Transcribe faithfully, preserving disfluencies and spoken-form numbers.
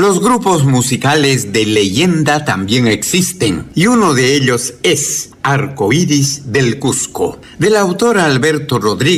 Los grupos musicales de leyenda también existen, y uno de ellos es Arcoíris del Cusco, del autor Alberto Rodríguez.